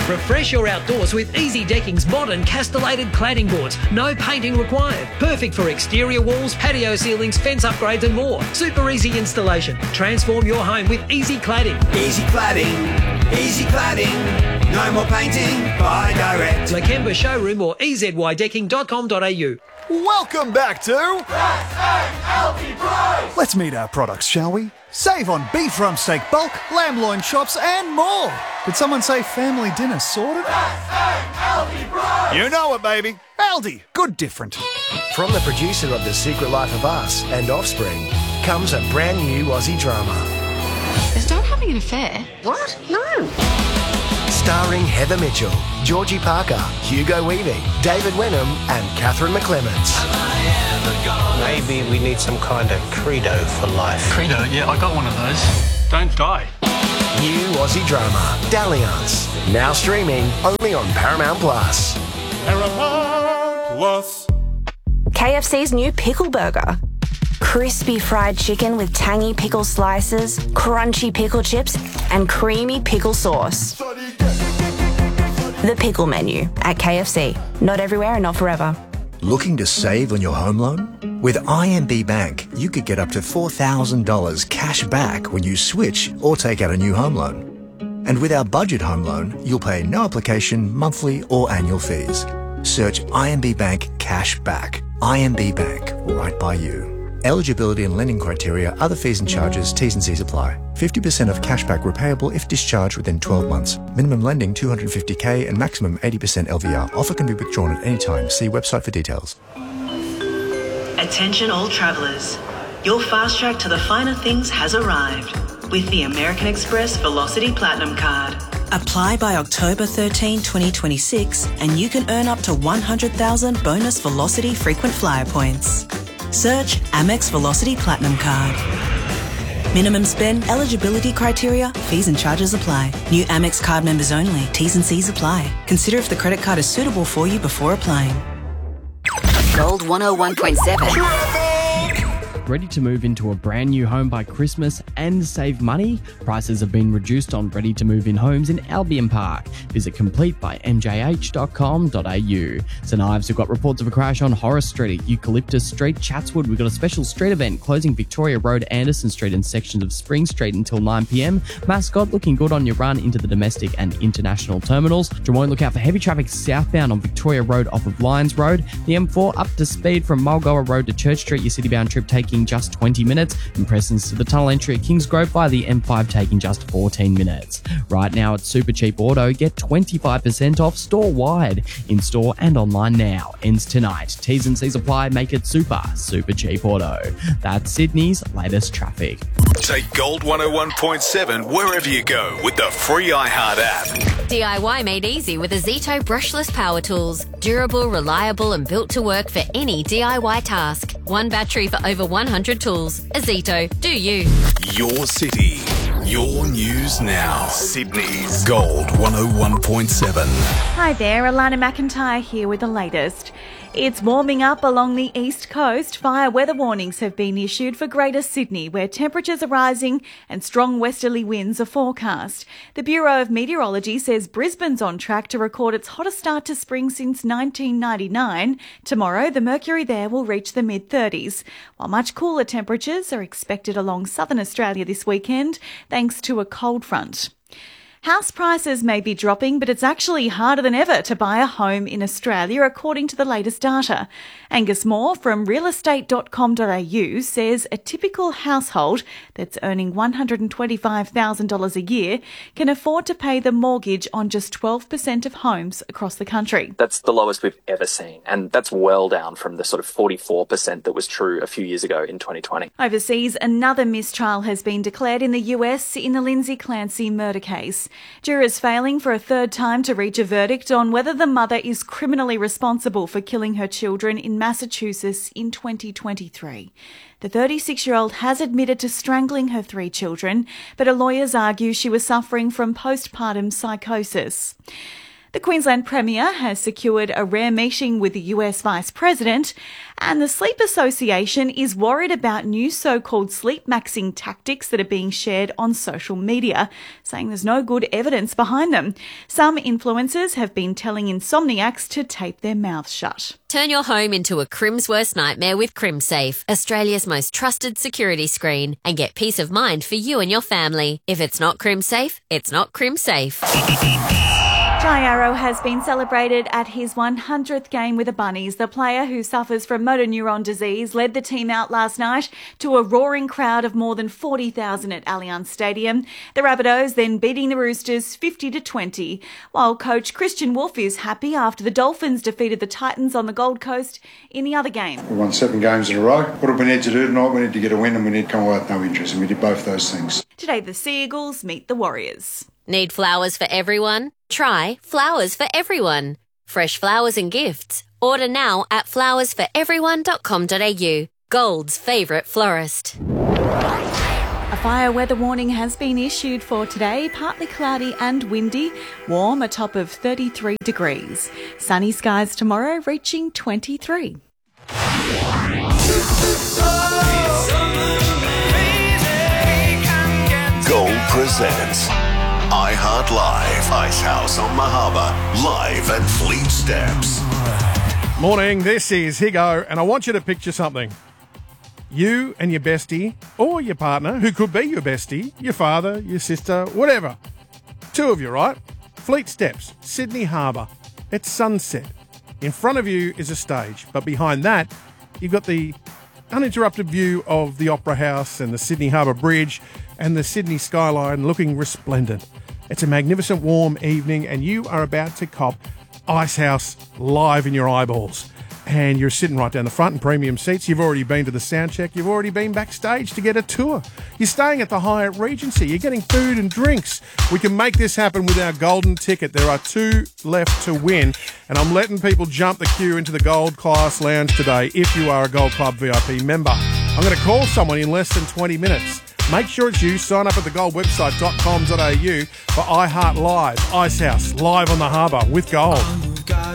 Refresh your outdoors with Easy Decking's modern castellated cladding boards. No painting required. Perfect for exterior walls, patio ceilings, fence upgrades and more. Super easy installation. Transform your home with Easy Cladding. Easy Cladding. Easy Cladding. No more painting. Buy direct. Lakemba Showroom or ezydecking.com.au. Welcome back to Healthy Price! Let's meet our products, shall we? Save on beef rump steak bulk, lamb loin chops and more. Did someone say family dinner sorted? Healthy Price! You know it, baby. Aldi, good different. From the producer of The Secret Life of Us and Offspring comes a brand new Aussie drama. Is Dad having an affair? What? No. Starring Heather Mitchell, Georgie Parker, Hugo Weaving, David Wenham and Catherine McClements. Maybe we need some kind of credo for life. Credo? Yeah, I got one of those. Don't die. New Aussie drama, Dalliance. Now streaming only on Paramount Plus. Paramount Plus. KFC's new pickle burger. Crispy fried chicken with tangy pickle slices, crunchy pickle chips, and creamy pickle sauce. The pickle menu at KFC. Not everywhere and not forever. Looking to save on your home loan? With IMB Bank, you could get up to $4,000 cash back when you switch or take out a new home loan. And with our budget home loan, you'll pay no application, monthly or annual fees. Search IMB Bank Cash Back. IMB Bank, right by you. Eligibility and lending criteria, other fees and charges, T's and C's apply. 50% of cashback repayable if discharged within 12 months. Minimum lending $250K and maximum 80% LVR. Offer can be withdrawn at any time. See website for details. Attention all travellers. Your fast track to the finer things has arrived with the American Express Velocity Platinum Card. Apply by October 13, 2026 and you can earn up to 100,000 bonus Velocity frequent flyer points. Search Amex Velocity Platinum Card. Minimum spend, eligibility criteria, fees and charges apply. New Amex card members only. T's and C's apply. Consider if the credit card is suitable for you before applying. Gold 101.7. Ready to move into a brand new home by Christmas and save money? Prices have been reduced on ready-to-move-in homes in Albion Park. Visit completebymjh.com.au. St Ives have got reports of a crash on Horace Street at Eucalyptus Street, Chatswood. We've got a special street event closing Victoria Road, Anderson Street and sections of Spring Street until 9pm. Mascot looking good on your run into the domestic and international terminals. Drummoyne, look out for heavy traffic southbound on Victoria Road off of Lyons Road. The M4 up to speed from Mulgoa Road to Church Street, your city-bound trip taking just 20 minutes. And Preston's to the tunnel entry at Kingsgrove via the M5 taking just 14 minutes. Right now at Super Cheap Auto, get 25% off store-wide. In-store and online now. Ends tonight. T's and C's apply. Make it super cheap auto. That's Sydney's latest traffic. Take Gold 101.7 wherever you go with the free iHeart app. DIY made easy with Azito brushless power tools. Durable, reliable and built to work for any DIY task. One battery for over 100 tools. Azito, do you. Your city, your news now. Sydney's Gold 101.7. Hi there, Alana McIntyre here with the latest. It's warming up along the east coast. Fire weather warnings have been issued for Greater Sydney, where temperatures are rising and strong westerly winds are forecast. The Bureau of Meteorology says Brisbane's on track to record its hottest start to spring since 1999. Tomorrow, the mercury there will reach the mid-30s, while much cooler temperatures are expected along southern Australia this weekend, thanks to a cold front. House prices may be dropping, but it's actually harder than ever to buy a home in Australia, according to the latest data. Angus Moore from realestate.com.au says a typical household that's earning $125,000 a year can afford to pay the mortgage on just 12% of homes across the country. That's the lowest we've ever seen, and that's well down from the sort of 44% that was true a few years ago in 2020. Overseas, another mistrial has been declared in the US in the Lindsay Clancy murder case. Jurors failing for a third time to reach a verdict on whether the mother is criminally responsible for killing her children in Massachusetts in 2023. The 36-year-old has admitted to strangling her 3 children, but her lawyers argue she was suffering from postpartum psychosis. The Queensland Premier has secured a rare meeting with the US Vice President, and the Sleep Association is worried about new so-called sleep maxing tactics that are being shared on social media, saying there's no good evidence behind them. Some influencers have been telling insomniacs to tape their mouths shut. Turn your home into a Crim's worst nightmare with CrimSafe, Australia's most trusted security screen, and get peace of mind for you and your family. If it's not CrimSafe, it's not CrimSafe. Jai Arrow has been celebrated at his 100th game with the Bunnies. The player, who suffers from motor neuron disease, led the team out last night to a roaring crowd of more than 40,000 at Allianz Stadium. The Rabbitohs then beating the Roosters 50-20, while coach Christian Wolff is happy after the Dolphins defeated the Titans on the Gold Coast in the other game. We won 7 games in a row. What did we need to do tonight? We need to get a win and we need to come away with no interest, and we did both those things. Today the Sea Eagles meet the Warriors. Need flowers for everyone? Try Flowers for Everyone. Fresh flowers and gifts. Order now at flowersforeveryone.com.au. Gold's favourite florist. A fire weather warning has been issued for today, partly cloudy and windy, warm, a top of 33 degrees. Sunny skies tomorrow, reaching 23. Gold presents iHeart Live, Icehouse on Mahaba, live at Fleet Steps. Morning, this is Higo, and I want you to picture something. You and your bestie, or your partner, who could be your bestie, your father, your sister, whatever. 2 of you, right? Fleet Steps, Sydney Harbour. It's sunset. In front of you is a stage, but behind that, you've got the uninterrupted view of the Opera House and the Sydney Harbour Bridge and the Sydney skyline looking resplendent. It's a magnificent warm evening and you are about to cop Icehouse live in your eyeballs. And you're sitting right down the front in premium seats. You've already been to the sound check. You've already been backstage to get a tour. You're staying at the Hyatt Regency. You're getting food and drinks. We can make this happen with our golden ticket. There are 2 left to win. And I'm letting people jump the queue into the Gold Class Lounge today if you are a Gold Club VIP member. I'm going to call someone in less than 20 minutes. Make sure it's you. Sign up at thegoldwebsite.com.au for iHeart Live, Icehouse, live on the harbour with Gold.